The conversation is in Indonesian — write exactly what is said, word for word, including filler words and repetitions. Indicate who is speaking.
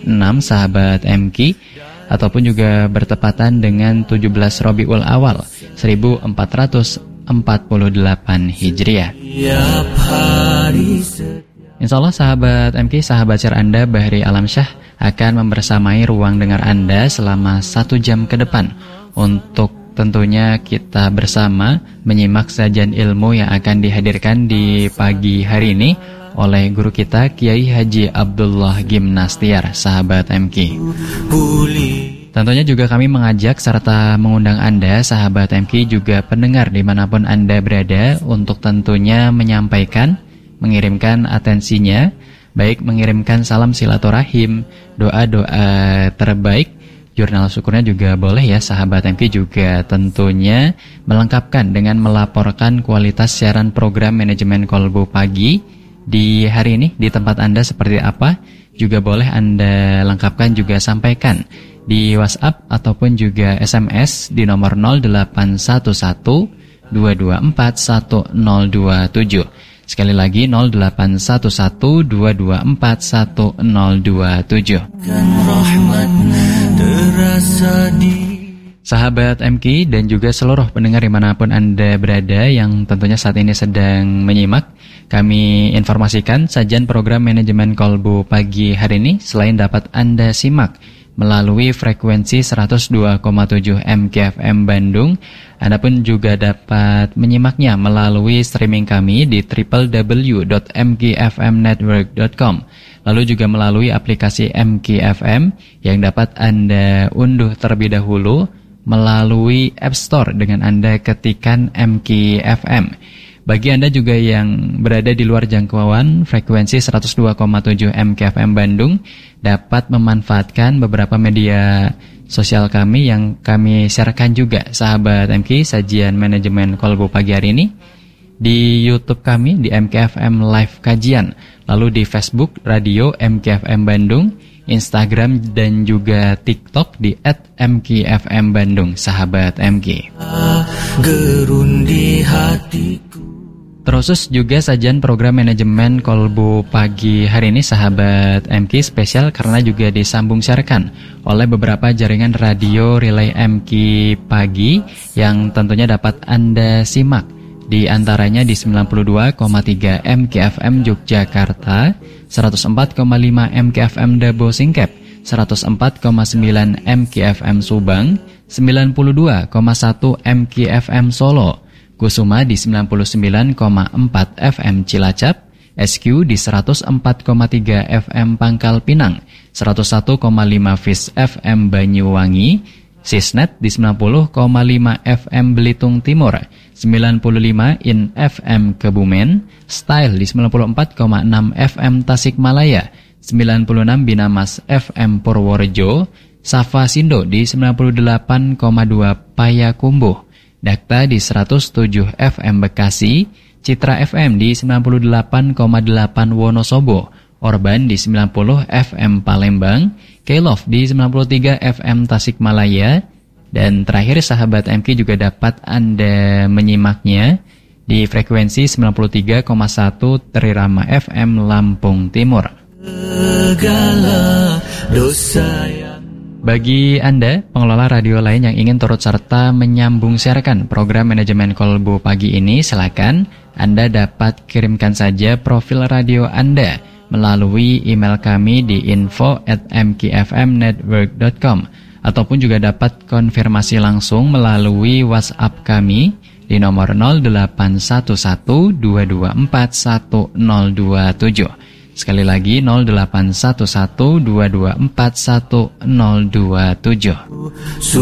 Speaker 1: enam sahabat M K, ataupun juga bertepatan dengan tujuh belas Rabiul Awal seribu empat ratus empat puluh delapan Hijriah. Insya Allah sahabat M K, sahabat share Anda Bahri Alamsyah akan membersamai ruang dengar Anda selama satu jam ke depan untuk tentunya kita bersama menyimak sajian ilmu yang akan dihadirkan di pagi hari ini oleh guru kita Kiai Haji Abdullah Gimnastiar, sahabat M K. Tentunya juga kami mengajak serta mengundang Anda, sahabat M K, juga pendengar dimanapun Anda berada, untuk tentunya menyampaikan, mengirimkan atensinya, baik mengirimkan salam silaturahim, doa-doa terbaik, jurnal syukurnya juga boleh ya, sahabat M K, juga tentunya melengkapkan dengan melaporkan kualitas siaran program manajemen Kolbu pagi di hari ini di tempat Anda seperti apa, juga boleh Anda lengkapkan, juga sampaikan di WhatsApp ataupun juga S M S di nomor nol delapan satu satu dua dua empat satu nol dua tujuh. Sekali lagi nol delapan satu satu dua dua empat satu nol dua tujuh. Sahabat M K dan juga seluruh pendengar dimanapun Anda berada yang tentunya saat ini sedang menyimak, kami informasikan sajian program manajemen Kolbu pagi hari ini selain dapat Anda simak melalui frekuensi seratus dua koma tujuh M K F M Bandung, Anda pun juga dapat menyimaknya melalui streaming kami di w w w dot m k f m network dot com, lalu juga melalui aplikasi M K F M yang dapat Anda unduh terlebih dahulu melalui App Store dengan Anda ketikkan M K F M. Bagi Anda juga yang berada di luar jangkauan frekuensi seratus dua koma tujuh M K F M Bandung, dapat memanfaatkan beberapa media sosial kami yang kami sharekan juga, sahabat M K, sajian manajemen Kolbu pagi hari ini di YouTube kami di M K F M Live Kajian, lalu di Facebook Radio M K F M Bandung, Instagram dan juga TikTok di et M K F M Bandung, sahabat M K. Terus juga sajian program manajemen Kolbu pagi hari ini, sahabat M K, spesial karena juga disambung siarkan oleh beberapa jaringan radio relay M K pagi yang tentunya dapat Anda simak, di antaranya di sembilan puluh dua koma tiga M K F M Yogyakarta, seratus empat koma lima M K F M Dabo Singkep, seratus empat koma sembilan M K F M Subang, sembilan puluh dua koma satu M K F M Solo, Kusuma di sembilan puluh sembilan koma empat F M Cilacap, S Q di seratus empat koma tiga F M Pangkal Pinang, seratus satu koma lima Fis F M Banyuwangi, Sisnet di sembilan puluh koma lima F M Belitung Timur, sembilan puluh lima In F M Kebumen, Style di sembilan puluh empat koma enam F M Tasikmalaya, sembilan puluh enam Binamas F M Purworejo, Safa Sindo di sembilan puluh delapan koma dua Payakumbuh, Dakta di seratus tujuh F M Bekasi, Citra F M di sembilan puluh delapan koma delapan Wonosobo, Orban di sembilan puluh F M Palembang, K-Love di sembilan puluh tiga F M Tasikmalaya, dan terakhir sahabat M K juga dapat Anda menyimaknya di frekuensi sembilan puluh tiga koma satu Trirama F M Lampung Timur. Bagi Anda, pengelola radio lain yang ingin turut serta menyambung siarkan program manajemen Kolbu pagi ini, silakan Anda dapat kirimkan saja profil radio Anda melalui email kami di info at m k f m network dot com, ataupun juga dapat konfirmasi langsung melalui WhatsApp kami di nomor nol delapan satu satu dua dua empat satu nol dua tujuh. Sekali lagi nol delapan satu satu dua dua empat satu nol dua tujuh.